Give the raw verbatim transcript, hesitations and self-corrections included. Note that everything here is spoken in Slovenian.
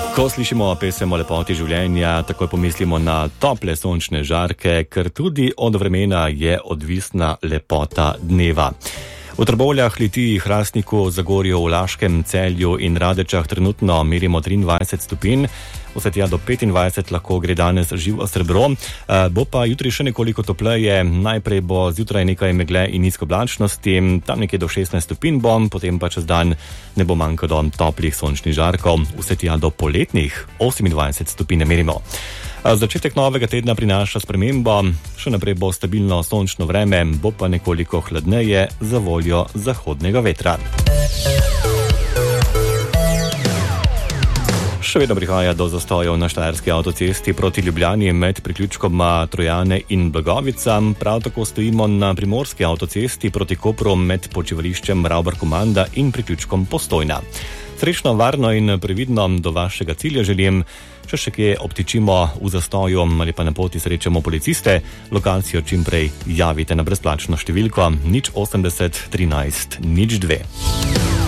Ko slišimo pesem o lepoti življenja, takoj pomislimo na tople sončne žarke, ker tudi od vremena je odvisna lepota dneva. V Trbovljah, Litiji, Hrastniku, Zagorju, v Laškem, Celju in Radečah trenutno merimo triindvajset stopinj, vse tja do petindvajset lahko gre danes živo srebro. Bo pa jutri še nekoliko topleje, najprej bo zjutraj nekaj megle in nizkoblačnosti, tam nekje do šestnajst stopinj bo, potem pa čez dan ne bo manjkalo toplih sončnih žarkov, vse tja do poletnih osemindvajset stopinj merimo. Začetek novega tedna prinaša spremembo, še naprej bo stabilno sončno vreme, bo pa nekoliko hladneje za voljo zahodnega vetra. Še vedno prihaja do zastojev na Štajerski avtocesti proti Ljubljani med priključkoma Trojane in Blagovica. Prav tako stojimo na Primorski avtocesti proti Kopru med počivališčem Ravbar-Komanda in priključkom Postojna. Srečno, varno in previdno do vašega cilja želim. Če še kje obtičimo v zastoju ali pa na poti srečamo policiste, lokacijo čim prej javite na brezplačno številko nič osemdeset trinajst nič dve.